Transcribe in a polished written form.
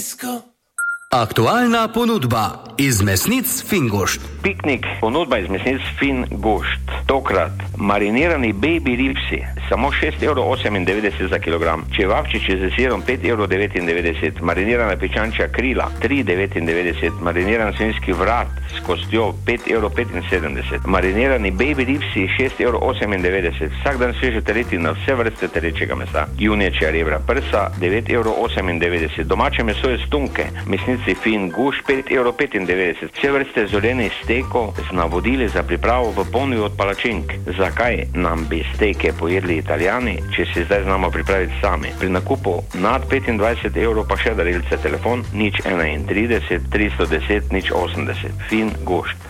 Aktualna ponudba iz mesnic Fingošt. Piknik, ponudba iz mesnic Fingošt. Tokrat marinirani baby ribsi, samo 6,98 € za kilogram. Čevapčiči z sirom 5,99 €. Marinirana pičančja krila 3,99 €. Mariniran svinjski vrat s kostjo 5,75 €. Marinirani baby ribsi 6,98 €. Vsak dan sveže teretine, vse vrste terečega mesa. Junečja rebra prsa 9,98 €. Domače meso je stunke, mesnici Fingošt 5,95 €. Vse vrste zorenih stekov z navodili za pripravo v ponvi od palačink. Zakaj nam bi steke pojedli Italijani, če si zdaj znamo pripraviti sami? Pri nakupu nad 25 € pa še darilce. Telefon 031 310 080. Fingošt.